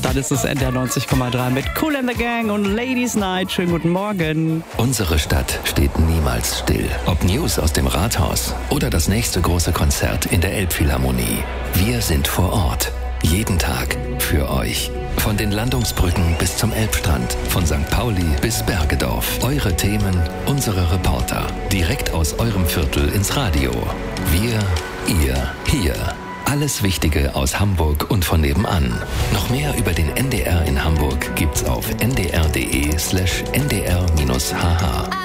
Dann ist es NDR 90,3 mit Kool and the Gang und Ladies Night. Schönen guten Morgen. Unsere Stadt steht niemals still. Ob News aus dem Rathaus oder das nächste große Konzert in der Elbphilharmonie. Wir sind vor Ort. Jeden Tag für euch. Von den Landungsbrücken bis zum Elbstrand. Von St. Pauli bis Bergedorf. Eure Themen, unsere Reporter. Direkt aus eurem Viertel ins Radio. Wir, ihr, hier. Alles Wichtige aus Hamburg und von nebenan. Noch mehr über den NDR in Hamburg gibt's auf ndr.de/ndr-hh.